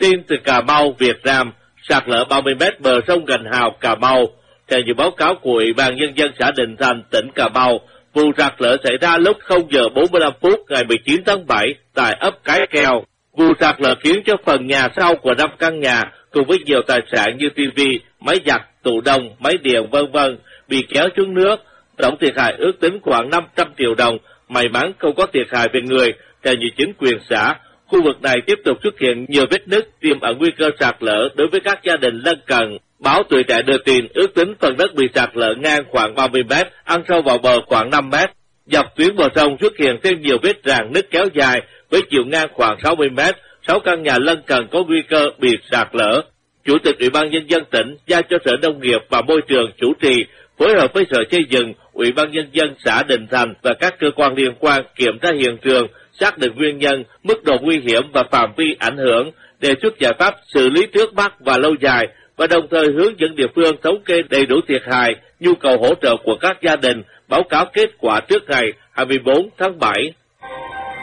tin từ Cà Mau, Việt Nam, sạt lở 30 mét bờ sông Gành Hào, Cà Mau. Theo như báo cáo của Ủy ban Nhân dân xã Định Thành, tỉnh Cà Mau, vụ sạt lở xảy ra lúc 0 giờ 45 phút ngày 19 tháng 7 tại ấp Cái Keo. Vụ sạt lở khiến cho phần nhà sau của 5 căn nhà cùng với nhiều tài sản như tivi, máy giặt, tủ đông, máy điện v.v. bị kéo xuống nước. Tổng thiệt hại ước tính khoảng 500 triệu đồng. May mắn không có thiệt hại về người. Theo như chính quyền xã, khu vực này tiếp tục xuất hiện nhiều vết nứt tiềm ẩn nguy cơ sạt lở đối với các gia đình lân cận. Báo Tuổi Trẻ đưa tin ước tính phần đất bị sạt lở ngang khoảng 30 mét, ăn sâu vào bờ khoảng 5 mét. Dọc tuyến bờ sông xuất hiện thêm nhiều vết rạn nứt kéo dài với chiều ngang khoảng 60 mét. 6 căn nhà lân cận có nguy cơ bị sạt lở. Chủ tịch Ủy ban Nhân dân tỉnh giao cho Sở Nông nghiệp và Môi trường chủ trì, phối hợp với Sở Xây dựng, Ủy ban Nhân dân xã Định Thành và các cơ quan liên quan kiểm tra hiện trường, xác định nguyên nhân, mức độ nguy hiểm và phạm vi ảnh hưởng, đề xuất giải pháp xử lý trước mắt và lâu dài, và đồng thời hướng dẫn địa phương thống kê đầy đủ thiệt hại, nhu cầu hỗ trợ của các gia đình, báo cáo kết quả trước ngày 24 tháng 7.